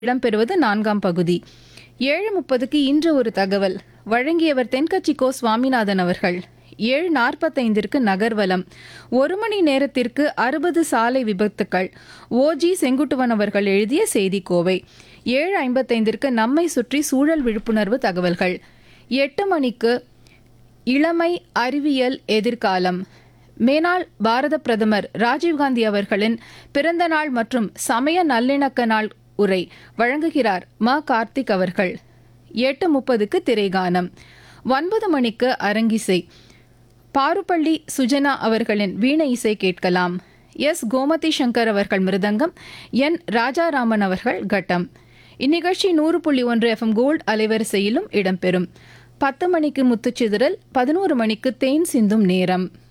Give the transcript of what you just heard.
இடம்பெறுவது 4ஆம் பகுதி. 7:30க்கு இன்று ஒரு தகவல் வழங்கியவர் தென்கட்சி கோ சுவாமிநாதன் அவர்கள். 7:45ற்கு நகர்வலம். 1 மணி நேரத்திற்கு 60 சாலை விபத்துக்கள். ஓஜி செங்குட்டுவன் அவர்கள் எழுதிய செய்திக்கோவை. 7:55ற்கு நம்மை சுற்றி சூழல் விழிப்புணர்வு தகவல்கள். 8 மணிக்கு இளமை அறிவியல் எதிர்காலம். மேனாள் பாரத பிரதமர் ராஜீவ்காந்தி அவர்களின் பிறந்த நாள் மற்றும் சமய நல்லிணக்க நாள் உரை வழங்குகிறார் ம. கார்த்திக் அவர்கள். 8:30க்கு திரைகானம். 9 மணிக்கு அரங்கிசை. பாருப்பள்ளி சுஜனா அவர்களின் வீணை இசை கேட்கலாம். எஸ். கோமதி சங்கர் அவர்கள் மிருதங்கம், என். ராஜாராமன் அவர்கள் கட்டம். இந்நிகழ்ச்சி 100.1 FM கோல்ட் அலைவரிசையிலும் இடம்பெறும். 10 மணிக்கு முத்துச்சிதறல். 11 மணிக்கு தேன் சிந்தும் நேரம்.